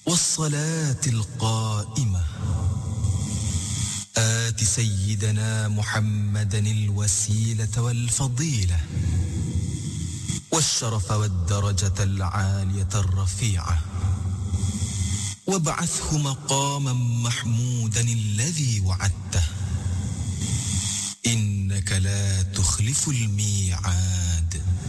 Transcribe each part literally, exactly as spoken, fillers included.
والصلاة القائمة آت سيدنا محمدا الوسيلة والفضيلة والشرف والدرجة العالية الرفيعة وابعثه مقاما محمودا الذي وعدته إنك لا تخلف الميعاد.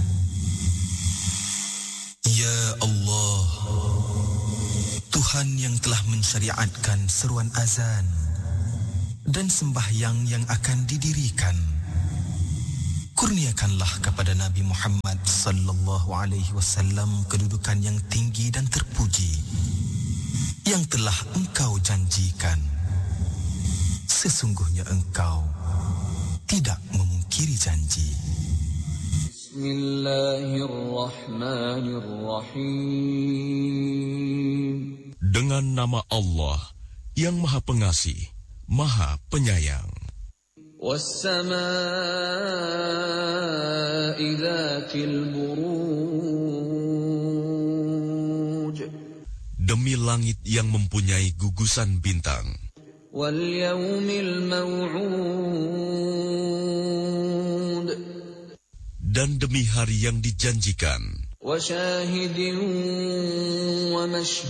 Ya Allah, Tuhan yang telah mensyariatkan seruan azan dan sembahyang yang akan didirikan, kurniakanlah kepada Nabi Muhammad sallallahu alaihi wasallam kedudukan yang tinggi dan terpuji yang telah Engkau janjikan. Sesungguhnya Engkau tidak memungkiri janji. Bismillahirrahmanirrahim. Dengan nama Allah yang Maha Pengasih, Maha Penyayang. Was-samaa'i dzatil buruj. Demi langit yang mempunyai gugusan bintang. Wal yaumil maw'ud. Dan demi hari yang dijanjikan. Wa syahidin wa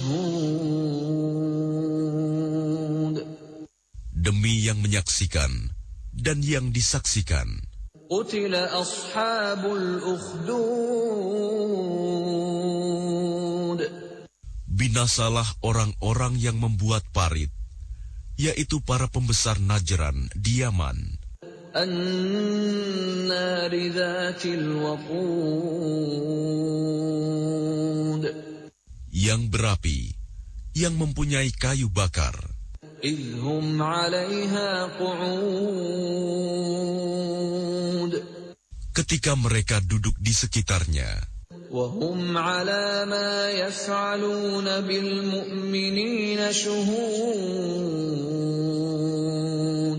mashhud. Demi yang menyaksikan dan yang disaksikan. Qutila ashabul ukhdud. Binasalah orang-orang yang membuat parit, yaitu para pembesar Najran di Yaman. An-nari dzatil waqud. Yang berapi, yang mempunyai kayu bakar. Idhum 'alaiha qu'ud. Ketika mereka duduk di sekitarnya. وهم على ما يفعلون بالمؤمنين شهود.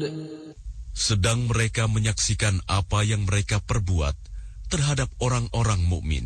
Sedang mereka menyaksikan apa yang mereka perbuat terhadap orang-orang mukmin.